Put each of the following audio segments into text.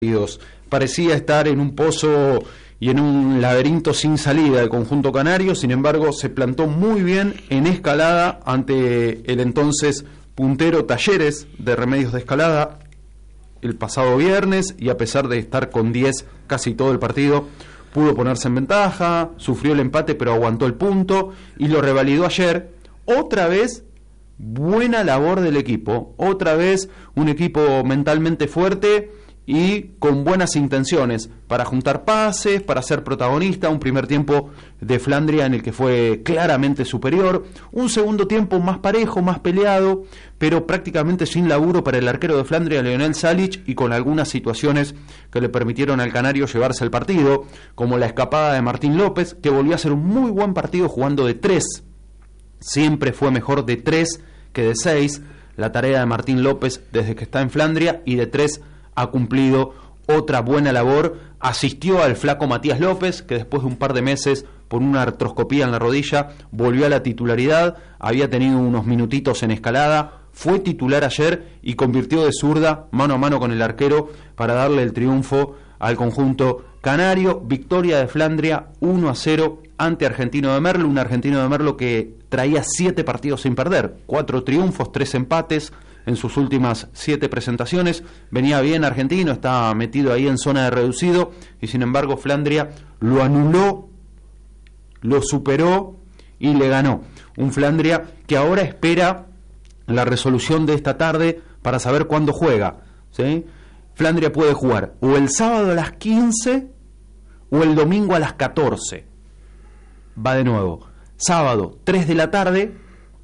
Parecía estar en un pozo y en un laberinto sin salida el conjunto canario. Sin embargo, se plantó muy bien en escalada ante el entonces puntero Talleres de Remedios de Escalada el pasado viernes, y a pesar de estar con 10 casi todo el partido, pudo ponerse en ventaja, sufrió el empate pero aguantó el punto y lo revalidó ayer. Otra vez buena labor del equipo, otra vez un equipo mentalmente fuerte y con buenas intenciones para juntar pases, para ser protagonista. Un primer tiempo de Flandria en el que fue claramente superior, un segundo tiempo más parejo, más peleado, pero prácticamente sin laburo para el arquero de Flandria, Leonel Salic, y con algunas situaciones que le permitieron al canario llevarse el partido, como la escapada de Martín López, que volvió a hacer un muy buen partido jugando de 3. Siempre fue mejor de 3 que de 6 la tarea de Martín López desde que está en Flandria, y de 3 ha cumplido otra buena labor. Asistió al flaco Matías López, que después de un par de meses por una artroscopía en la rodilla volvió a la titularidad. Había tenido unos minutitos en escalada, fue titular ayer y convirtió de zurda mano a mano con el arquero para darle el triunfo al conjunto canario. Victoria de Flandria 1-0 ante Argentino de Merlo, un Argentino de Merlo que traía 7 partidos sin perder, 4 triunfos, 3 empates en sus últimas 7 presentaciones. Venía bien Argentino, estaba metido ahí en zona de reducido, y sin embargo Flandria lo anuló, lo superó y le ganó. Un Flandria que ahora espera la resolución de esta tarde para saber cuándo juega, ¿sí? Flandria puede jugar o el sábado a las 15 o el domingo a las 14. Va de nuevo, sábado 3 de la tarde,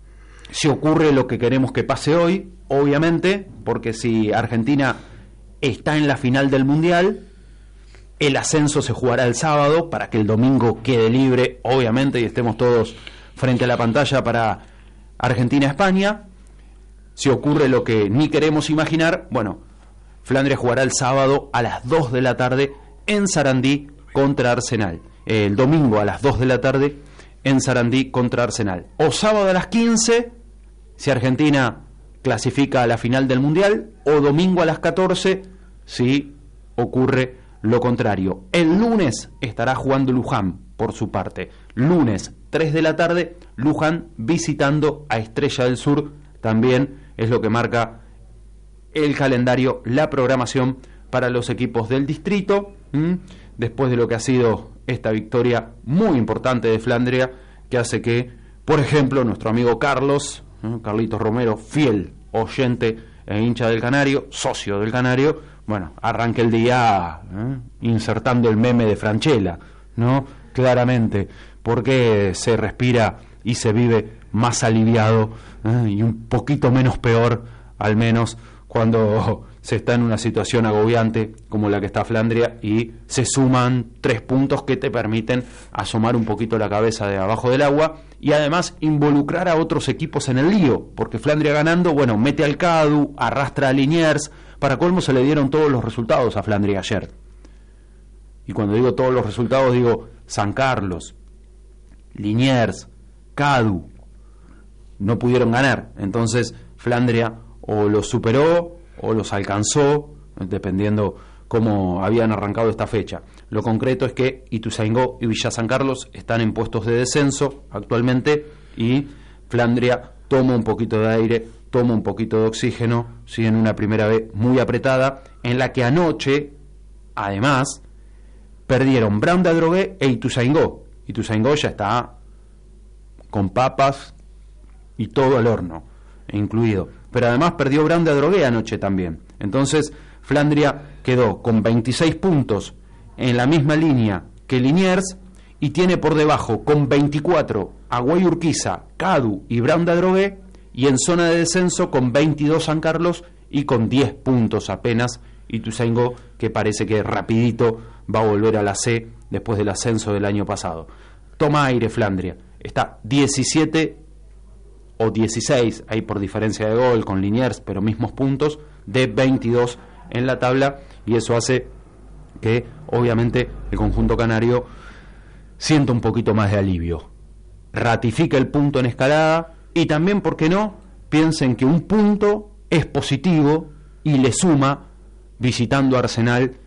si ocurre lo que queremos que pase hoy, obviamente, porque si Argentina está en la final del Mundial, el ascenso se jugará el sábado para que el domingo quede libre, obviamente, y estemos todos frente a la pantalla para Argentina-España. Si ocurre lo que ni queremos imaginar, bueno, Flandria jugará el sábado a las 2 de la tarde en Sarandí contra Arsenal. El domingo a las 2 de la tarde en Sarandí contra Arsenal. O sábado a las 15, si Argentina clasifica a la final del Mundial, o domingo a las 14 si ocurre lo contrario. El lunes estará jugando Luján por su parte. Lunes 3 de la tarde, Luján visitando a Estrella del Sur. También es lo que marca el calendario, la programación para los equipos del distrito, después de lo que ha sido esta victoria muy importante de Flandria, que hace que, por ejemplo, nuestro amigo Carlitos Romero, fiel oyente e hincha del Canario, socio del Canario, bueno, arranque el día insertando el meme de Franchella, ¿no? Claramente, porque se respira y se vive más aliviado y un poquito menos peor, al menos cuando se está en una situación agobiante como la que está Flandria, y se suman 3 puntos que te permiten asomar un poquito la cabeza de abajo del agua y además involucrar a otros equipos en el lío, porque Flandria ganando, bueno, mete al CADU, arrastra a Liniers. Para colmo se le dieron todos los resultados a Flandria ayer, y cuando digo todos los resultados digo San Carlos, Liniers, CADU, no pudieron ganar. Entonces Flandria o los superó o los alcanzó, dependiendo cómo habían arrancado esta fecha. Lo concreto es que Ituzaingó y Villa San Carlos están en puestos de descenso actualmente, y Flandria toma un poquito de aire, toma un poquito de oxígeno, sigue en una primera B muy apretada, en la que anoche, además, perdieron Brown de Adrogué e Ituzaingó. Ituzaingó ya está con papas y todo al horno incluido, pero además perdió Brown de Adrogué anoche también. Entonces Flandria quedó con 26 puntos en la misma línea que Liniers, y tiene por debajo con 24 a Guay Urquiza, CADU y Brown de Adrogué, y en zona de descenso con 22 San Carlos y con 10 puntos apenas Ituzaingó, que parece que rapidito va a volver a la C después del ascenso del año pasado. Toma aire Flandria, está 17 o 16, ahí por diferencia de gol con Liniers, pero mismos puntos, de 22 en la tabla, y eso hace que obviamente el conjunto canario sienta un poquito más de alivio, ratifica el punto en escalada, y también, ¿por qué no?, piensen que un punto es positivo y le suma visitando a Arsenal